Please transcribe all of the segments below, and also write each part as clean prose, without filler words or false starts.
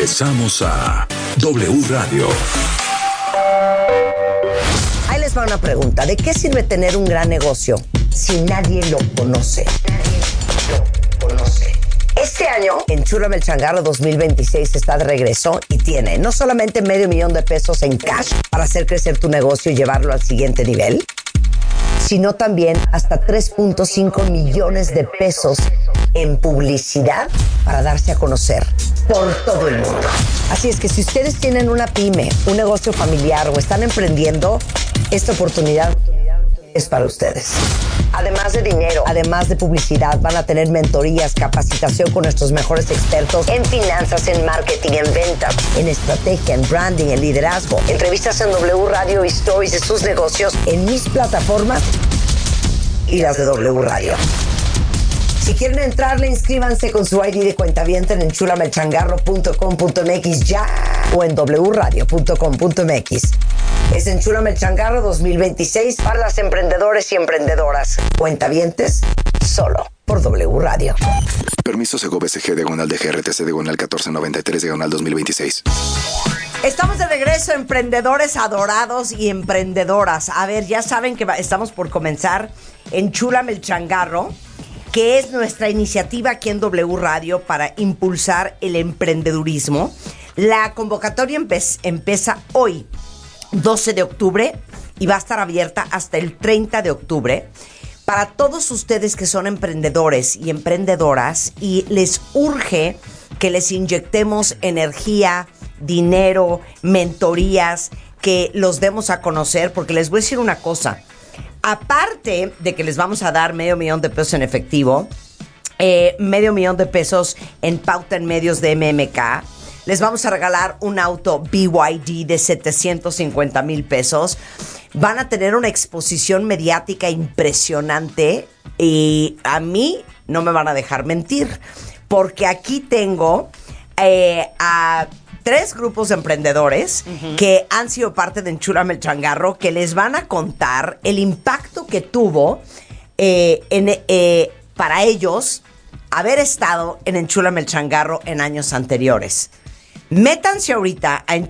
Regresamos a W Radio. Ahí les va una pregunta. ¿De qué sirve tener un gran negocio si nadie lo conoce? Este año, Enchúlame el Changarro 2026 está de regreso y tiene no solamente $500,000 de pesos en cash para hacer crecer tu negocio y llevarlo al siguiente nivel, sino también hasta 3.5 millones de pesos en publicidad para darse a conocer por todo el mundo. Así es que si ustedes tienen una pyme, un negocio familiar o están emprendiendo, esta oportunidad es para ustedes. Además de dinero, además de publicidad, van a tener mentorías, capacitación con nuestros mejores expertos en finanzas, en marketing, en ventas, en estrategia, en branding, en liderazgo, entrevistas en W Radio y stories de sus negocios en mis plataformas y las de W Radio. Si quieren entrarle, inscríbanse con su ID de cuentaviente en enchulamelchangarro.com.mx ya o en wradio.com.mx. Es Enchúlame el Changarro 2026 para las emprendedores y emprendedoras. Cuentavientes, solo por W Radio. Permiso Segov SG /DGRTC /1493 /2026. Estamos de regreso, emprendedores adorados y emprendedoras. A ver, ya saben que estamos por comenzar Enchúlame el Changarro, que es nuestra iniciativa aquí en W Radio para impulsar el emprendedurismo. La convocatoria empieza hoy, 12 de octubre, y va a estar abierta hasta el 30 de octubre para todos ustedes que son emprendedores y emprendedoras y les urge que les inyectemos energía, dinero, mentorías, que los demos a conocer, porque les voy a decir una cosa. Aparte de que les vamos a dar $500,000 de pesos en efectivo, $500,000 de pesos en pauta en medios de MMK, les vamos a regalar un auto BYD de $750,000 pesos. Van a tener una exposición mediática impresionante y a mí no me van a dejar mentir, porque aquí tengo a 3 grupos de emprendedores que han sido parte de Enchúlame el Changarro, que les van a contar el impacto que tuvo para ellos haber estado en Enchúlame el Changarro en años anteriores. Métanse ahorita a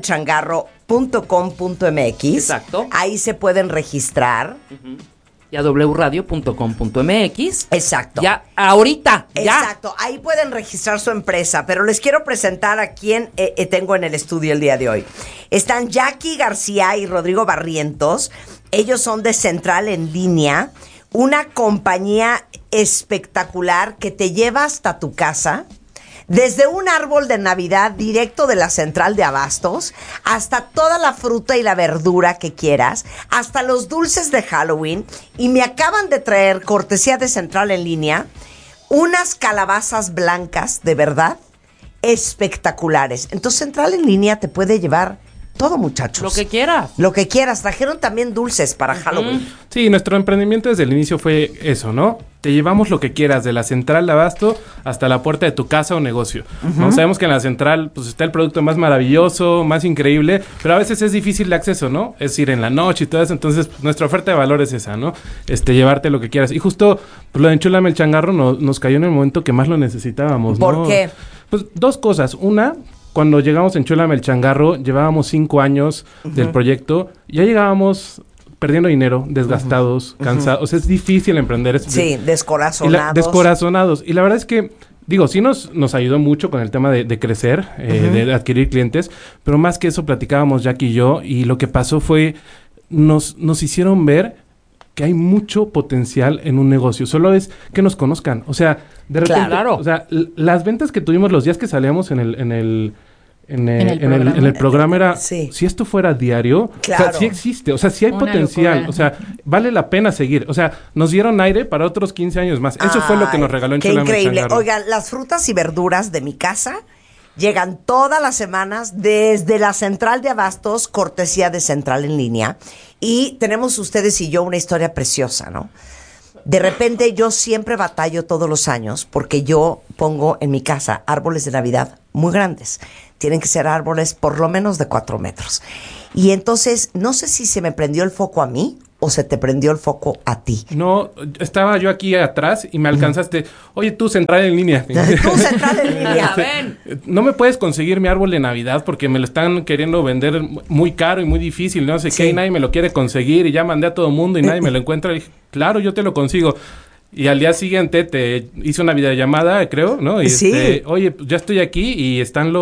enchulamelchangarro.com.mx. Exacto. Ahí se pueden registrar. Y a wradio.com.mx. Exacto. Ya, ahorita, ya. Exacto. Ahí pueden registrar su empresa, pero les quiero presentar a quién tengo en el estudio el día de hoy. Están Jackie García y Rodrigo Barrientos. Ellos son de Central en Línea, una compañía espectacular que te lleva hasta tu casa. Desde un árbol de Navidad directo de la central de abastos, hasta toda la fruta y la verdura que quieras, hasta los dulces de Halloween. Y me acaban de traer, cortesía de Central en Línea, unas calabazas blancas, de verdad, espectaculares. Entonces Central en Línea te puede llevar todo, muchachos. Lo que quieras. Lo que quieras. Trajeron también dulces para Halloween. Sí, nuestro emprendimiento desde el inicio fue eso, ¿no? Te llevamos lo que quieras, de la central de abasto hasta la puerta de tu casa o negocio. ¿No? Sabemos que en la central pues está el producto más maravilloso, más increíble, pero a veces es difícil de acceso, ¿no? Es ir en la noche y todo eso. Entonces, pues, nuestra oferta de valor es esa, ¿no? Llevarte lo que quieras. Y justo pues, lo de Enchúlame el Changarro nos cayó en el momento que más lo necesitábamos, ¿no? ¿Por qué? Pues 2 cosas. Una, cuando llegamos a Enchúlame el Changarro, llevábamos 5 años del proyecto, ya llegábamos perdiendo dinero, desgastados, cansados. O sea, es difícil emprender. Sí, descorazonados. Descorazonados. Y la verdad es que, digo, sí nos ayudó mucho con el tema de crecer, de adquirir clientes, pero más que eso platicábamos Jackie y yo, y lo que pasó fue, nos hicieron ver que hay mucho potencial en un negocio. Solo es que nos conozcan. O sea, de repente, claro. O sea, las ventas que tuvimos los días que salíamos en el programa era, sí. Si esto fuera diario, claro. O sea, sí existe, o sea, sí hay potencial, locura. o sea, vale la pena seguir, o sea, nos dieron aire para otros 15 años más. Eso fue lo que nos regaló Enchúlame el Qué increíble. Changarro. Oigan, las frutas y verduras de mi casa llegan todas las semanas desde la central de abastos, cortesía de Central en Línea, y tenemos ustedes y yo una historia preciosa, ¿no? De repente yo siempre batallo todos los años porque yo pongo en mi casa árboles de Navidad muy grandes. Tienen que ser árboles por lo menos de 4 metros. Y entonces, no sé si se me prendió el foco a mí o se te prendió el foco a ti. No, estaba yo aquí atrás y me alcanzaste. Oye, tú, central en línea. Tú, central en línea. Ven. No me puedes conseguir mi árbol de Navidad porque me lo están queriendo vender muy caro y muy difícil, no sé Sí. qué, y nadie me lo quiere conseguir y ya mandé a todo el mundo y nadie me lo encuentra. Y dije, claro, yo te lo consigo. Y al día siguiente te hice una videollamada, creo, ¿no? Y Sí. oye, pues ya estoy aquí y están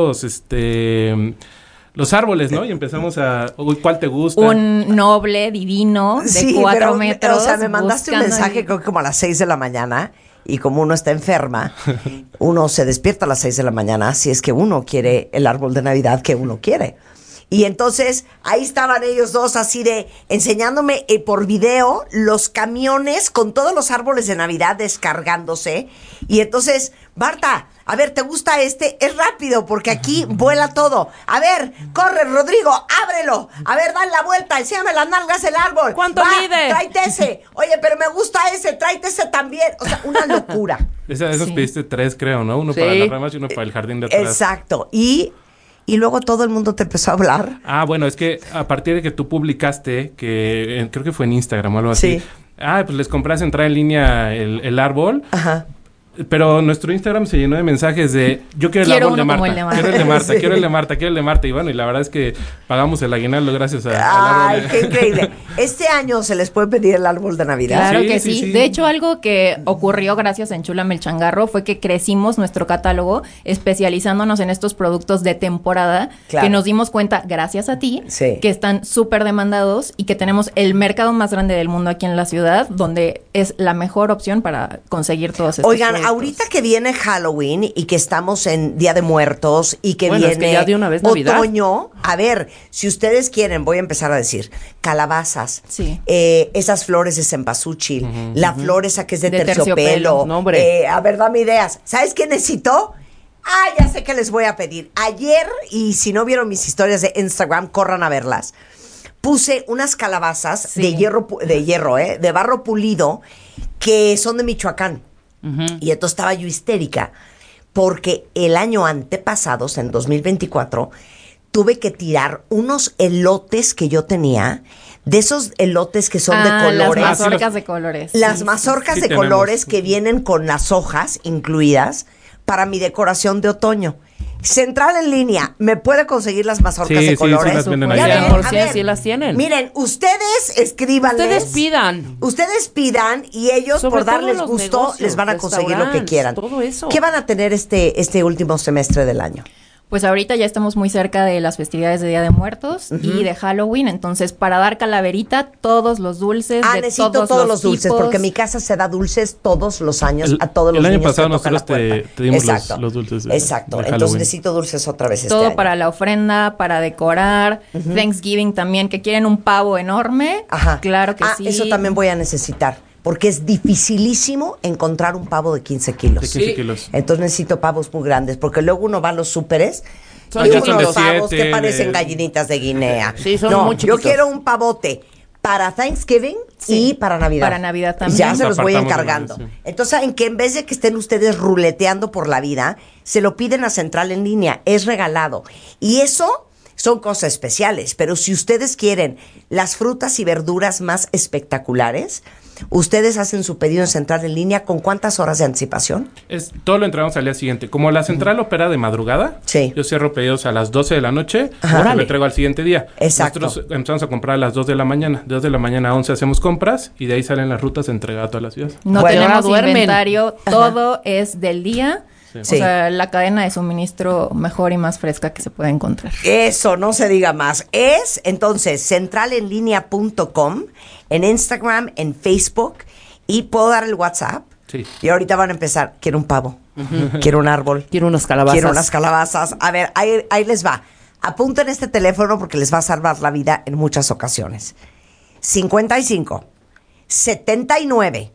los árboles, ¿no? Y empezamos a, uy, ¿cuál te gusta? Un noble divino de Sí, 4 pero, metros. o sea, me mandaste un buscando mensaje el- creo que como a las 6 de la mañana y como uno está enferma, uno se despierta a las 6 de la mañana si es que uno quiere el árbol de Navidad que uno quiere. Y entonces ahí estaban ellos dos así de enseñándome por video los camiones con todos los árboles de Navidad descargándose. Y entonces, Marta, a ver, ¿te gusta este? Es rápido porque aquí vuela todo. A ver, corre, Rodrigo, ábrelo. A ver, dale la vuelta, enséñame las nalgas del árbol. ¿Cuánto Va, mide? Tráete ese. Oye, pero me gusta ese, tráete ese también. O sea, una locura. Esos Sí. pediste 3, creo, ¿no? Uno Sí. para las ramas y uno para el jardín de atrás. Exacto. Y luego todo el mundo te empezó a hablar. Ah, bueno, es que a partir de que tú publicaste, que creo que fue en Instagram o algo así. Sí. Pues les compras entrar en línea el árbol. Ajá. Pero nuestro Instagram se llenó de mensajes de yo quiero el Quiero árbol de uno como Marta, el de Marta. quiero el de Marta, Sí. quiero el de Marta, quiero el de Marta. Y bueno, y la verdad es que pagamos el aguinaldo gracias al árbol. Ay, qué increíble. Este año se les puede pedir el árbol de Navidad. Claro Sí, que sí, sí. sí. De hecho, algo que ocurrió gracias a Enchúlame el Changarro fue que crecimos nuestro catálogo especializándonos en estos productos de temporada Claro. que nos dimos cuenta, gracias a ti, Sí. que están súper demandados y que tenemos el mercado más grande del mundo aquí en la ciudad, donde es la mejor opción para conseguir todos estos Oigan, productos. ahorita que viene Halloween y que estamos en Día de Muertos y que Bueno, es viene que ya de una vez Navidad. otoño, a ver, si ustedes quieren, voy a empezar a decir, calabazas, Sí. esas flores de cempasúchil, la flor esa que es de De terciopelo, terciopelo. No, hombre. a ver, dame ideas. ¿Sabes qué necesito? Ya sé que les voy a pedir. Ayer, y si no vieron mis historias de Instagram, corran a verlas. Puse unas calabazas Sí. de barro pulido, que son de Michoacán. Y entonces estaba yo histérica, porque el año antepasado, o sea, en 2024, tuve que tirar unos elotes que yo tenía, de esos elotes que son de colores. Las mazorcas Ah, sí, de colores. Las Sí, mazorcas sí de tenemos. colores que vienen con las hojas incluidas para mi decoración de otoño. Central en línea, ¿me puede conseguir las mazorcas Sí, de sí, colores? sí las venden Ya allá. ven, Por a si ver, sí las tienen. Miren, ustedes escríbanles. Ustedes pidan. Ustedes pidan y ellos, Sobre por todo darles los gusto, negocios, les van a conseguir lo que restaurantes, quieran. todo eso. ¿Qué van a tener este último semestre del año? Pues ahorita ya estamos muy cerca de las festividades de Día de Muertos y de Halloween, entonces para dar calaverita, todos los dulces de Necesito todos los dulces, tipos. porque en mi casa se da dulces todos los años a todos los el año niños pasado que tocan la nosotros puerta. te dimos Exacto. los dulces de Exacto, entonces Halloween. necesito dulces otra vez este Todo año. para la ofrenda, para decorar, Thanksgiving también, que quieren un pavo enorme. Ajá. Claro que sí. Eso también voy a necesitar, porque es dificilísimo encontrar un pavo de 15 kilos. De 15 Sí. kilos. Entonces necesito pavos muy grandes, porque luego uno va a los súperes Son y ya son unos de pavos 7, que parecen de- gallinitas de Guinea. Sí, son no, muy yo chiquitos. quiero un pavote para Thanksgiving Sí. y para Navidad. Para Navidad también. Ya se los voy Apartamos de encargando. Navidad, sí. Entonces, saben que en vez de que estén ustedes ruleteando por la vida, se lo piden a Central en línea, es regalado. Y eso son cosas especiales, pero si ustedes quieren las frutas y verduras más espectaculares, ustedes hacen su pedido en Central en línea. ¿Con cuántas horas de anticipación? Todo lo entregamos al día siguiente. Como la central opera de madrugada, Sí. yo cierro pedidos a las 12 de la noche, Ajá. lo Órale. entrego al siguiente día. Exacto. Nosotros empezamos a comprar a las 2 de la mañana. De 2 de la mañana a 11 hacemos compras y de ahí salen las rutas entregadas a toda la ciudad. No Bueno, tenemos ahora duermen. inventario, todo es del día. Sí. O Sí. sea, la cadena de suministro mejor y más fresca que se puede encontrar. Eso, no se diga más. Es, entonces, centralenlinea.com, en Instagram, en Facebook, y puedo dar el WhatsApp. Sí. Y ahorita van a empezar, quiero un pavo, quiero un árbol, Quiero unas calabazas. quiero unas calabazas. A ver, ahí les va. Apunten este teléfono porque les va a salvar la vida en muchas ocasiones. 55 79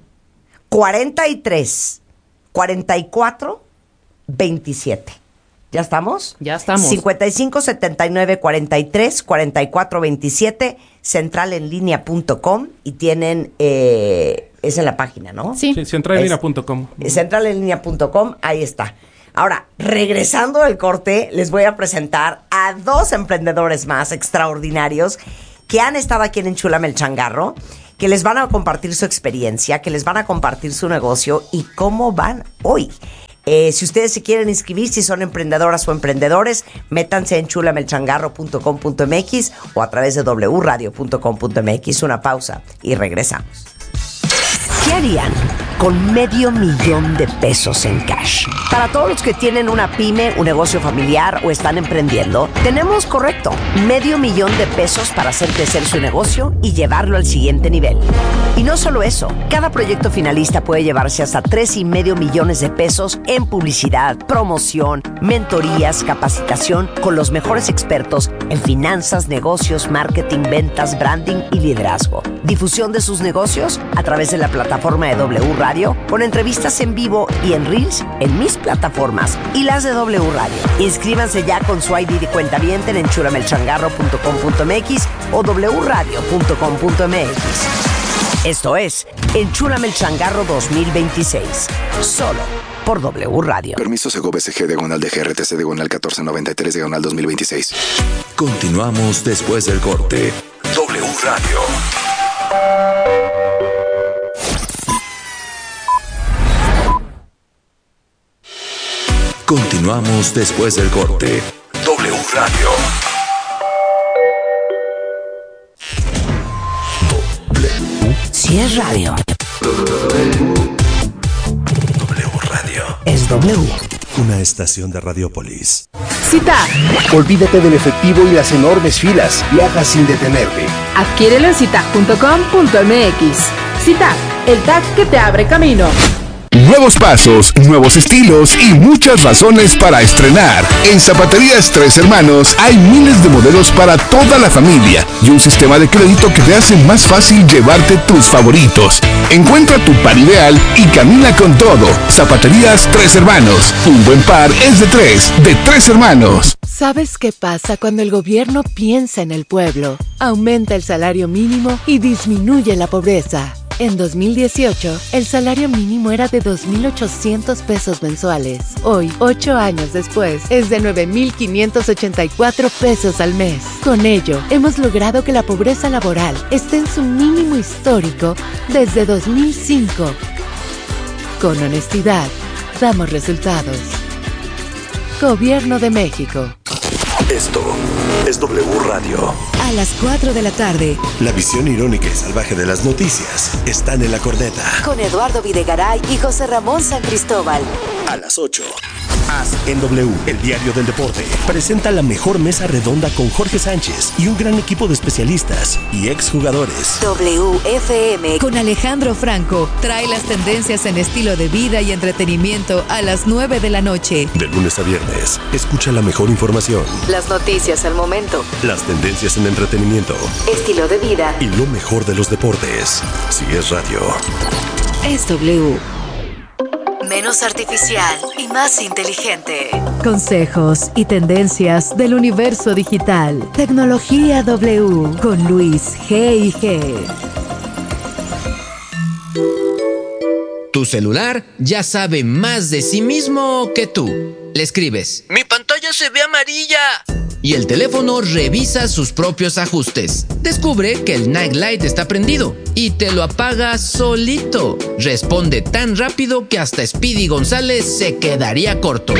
43 44 27. ¿Ya estamos? Ya estamos. 55 79 43 44 27, centralenlinea.com, y tienen, es en la página, ¿no? Sí. Sí, centralenlinea.com. Centralenlinea.com, ahí está. Ahora, regresando del corte, les voy a presentar a 2 emprendedores más extraordinarios que han estado aquí en Enchúlame el Changarro, que les van a compartir su experiencia, que les van a compartir su negocio y cómo van hoy. Si ustedes se quieren inscribir, si son emprendedoras o emprendedores, métanse en chulamelchangarro.com.mx o a través de wradio.com.mx. Una pausa y regresamos. ¿Qué harían con $500,000 de pesos en cash? Para todos los que tienen una pyme, un negocio familiar o están emprendiendo, tenemos correcto $500,000 de pesos para hacer crecer su negocio y llevarlo al siguiente nivel. Y no solo eso, cada proyecto finalista puede llevarse hasta $3.5 millones de pesos en publicidad, promoción, mentorías, capacitación con los mejores expertos en finanzas, negocios, marketing, ventas, branding y liderazgo. Difusión de sus negocios a través de la plataforma de W Radio, con entrevistas en vivo y en Reels en mis plataformas y las de W Radio. Inscríbanse ya con su ID de cuentaviente en enchulamelchangarro.com.mx o wradio.com.mx. Esto es Enchúlame el Changarro 2026, solo por W Radio. Permiso Segov SG /DGRTC /1493/2026. Continuamos después del corte. W Radio. Continuamos después del corte. W Radio. Si es radio, W Radio. es W. Una estación de Radiopolis. CITAG. Olvídate del efectivo y las enormes filas. Viaja sin detenerte. Adquiérelo en citag.com.mx. CITAG, el tag que te abre camino. Nuevos pasos, nuevos estilos y muchas razones para estrenar. En Zapaterías Tres Hermanos hay miles de modelos para toda la familia y un sistema de crédito que te hace más fácil llevarte tus favoritos. Encuentra tu par ideal y camina con todo. Zapaterías Tres Hermanos. Un buen par es de Tres Hermanos. ¿Sabes qué pasa cuando el gobierno piensa en el pueblo? Aumenta el salario mínimo y disminuye la pobreza. En 2018, el salario mínimo era de 2.800 pesos mensuales. Hoy, 8 años después, es de 9.584 pesos al mes. Con ello, hemos logrado que la pobreza laboral esté en su mínimo histórico desde 2005. Con honestidad, damos resultados. Gobierno de México. Esto es W Radio. A las 4 de la tarde. La visión irónica y salvaje de las noticias están en la corneta. Con Eduardo Videgaray y José Ramón San Cristóbal. A las 8. As en W, el diario del deporte, presenta la mejor mesa redonda con Jorge Sánchez y un gran equipo de especialistas y exjugadores. WFM con Alejandro Franco trae las tendencias en estilo de vida y entretenimiento a las 9 de la noche. De lunes a viernes, escucha la mejor información. Las noticias al momento. Las tendencias en entretenimiento. Estilo de vida. Y lo mejor de los deportes. Si es radio. Es W. Menos artificial y más inteligente. Consejos y tendencias del universo digital. Tecnología W con Luis G&G. Tu celular ya sabe más de sí mismo que tú. Le escribes: "Mi pantalla se ve amarilla", y el teléfono revisa sus propios ajustes. Descubre que el night light está prendido y te lo apaga solito. Responde tan rápido que hasta Speedy González se quedaría corto.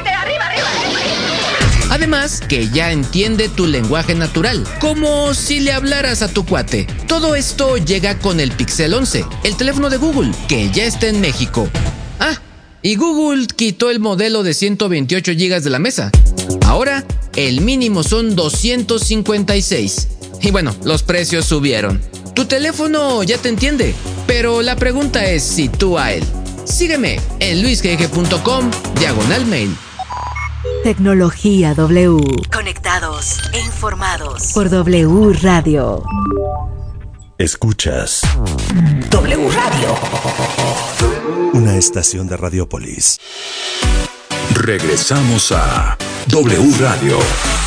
Además, que ya entiende tu lenguaje natural, como si le hablaras a tu cuate. Todo esto llega con el Pixel 11, el teléfono de Google, que ya está en México. Ah, y Google quitó el modelo de 128 GB de la mesa. Ahora, el mínimo son 256. Y bueno, los precios subieron. Tu teléfono ya te entiende, pero la pregunta es si tú a él. Sígueme en luisgg.com/mail. Tecnología W. Conectados e informados por W Radio. Escuchas W Radio. Una estación de Radiopolis. Regresamos a W Radio.